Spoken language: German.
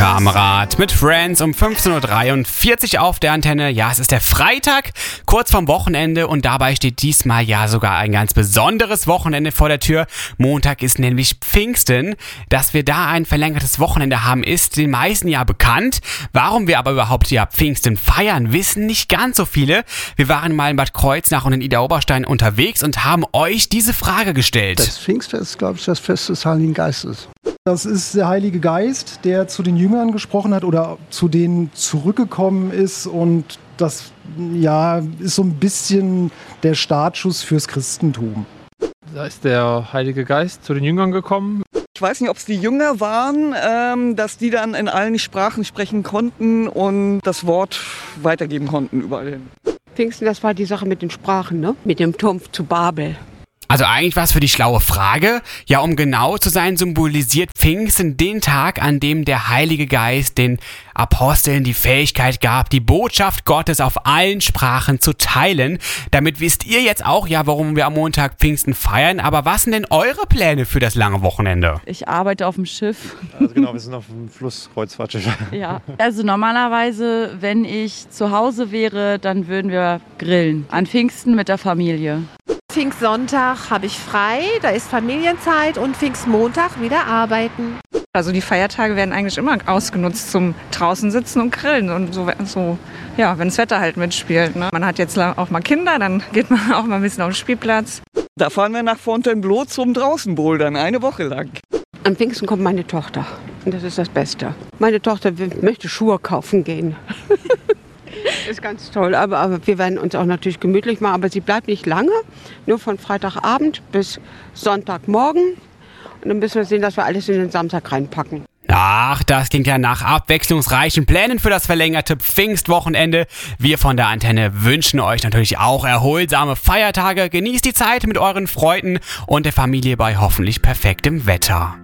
Luca am Rad mit Friends um 15.43 Uhr auf der Antenne. Ja, es ist der Freitag, kurz vorm Wochenende und dabei steht diesmal ja sogar ein ganz besonderes Wochenende vor der Tür. Montag ist nämlich Pfingsten. Dass wir da ein verlängertes Wochenende haben, ist den meisten ja bekannt. Warum wir aber überhaupt ja Pfingsten feiern, wissen nicht ganz so viele. Wir waren mal in Bad Kreuznach und in Idar-Oberstein unterwegs und haben euch diese Frage gestellt. Das Pfingstfest ist, glaube ich, das Fest des Heiligen Geistes. Das ist der Heilige Geist, der zu den Jüngern gesprochen hat oder zu denen zurückgekommen ist. Und das ist so ein bisschen der Startschuss fürs Christentum. Da ist der Heilige Geist zu den Jüngern gekommen. Ich weiß nicht, ob es die Jünger waren, dass die dann in allen Sprachen sprechen konnten und das Wort weitergeben konnten überall hin. Pfingsten, das war die Sache mit den Sprachen, ne? Mit dem Turm zu Babel. Also eigentlich war es für die schlaue Frage. Ja, um genau zu sein, symbolisiert Pfingsten den Tag, an dem der Heilige Geist den Aposteln die Fähigkeit gab, die Botschaft Gottes auf allen Sprachen zu teilen. Damit wisst ihr jetzt auch, ja, warum wir am Montag Pfingsten feiern. Aber was sind denn eure Pläne für das lange Wochenende? Ich arbeite auf dem Schiff. Also genau, wir sind auf dem Flusskreuzfahrtschiff. Ja, also normalerweise, wenn ich zu Hause wäre, dann würden wir grillen. An Pfingsten mit der Familie. Pfingstsonntag habe ich frei, da ist Familienzeit und Pfingstmontag wieder arbeiten. Also die Feiertage werden eigentlich immer ausgenutzt zum draußen sitzen und grillen und so ja, wenn das Wetter halt mitspielt. Ne? Man hat jetzt auch mal Kinder, dann geht man auch mal ein bisschen auf den Spielplatz. Da fahren wir nach Fontainebleau zum Draußenbouldern, eine Woche lang. Am Pfingsten kommt meine Tochter und das ist das Beste. Meine Tochter möchte Schuhe kaufen gehen. Ist ganz toll, aber wir werden uns auch natürlich gemütlich machen. Aber sie bleibt nicht lange, nur von Freitagabend bis Sonntagmorgen. Und dann müssen wir sehen, dass wir alles in den Samstag reinpacken. Ach, das klingt ja nach abwechslungsreichen Plänen für das verlängerte Pfingstwochenende. Wir von der Antenne wünschen euch natürlich auch erholsame Feiertage. Genießt die Zeit mit euren Freunden und der Familie bei hoffentlich perfektem Wetter.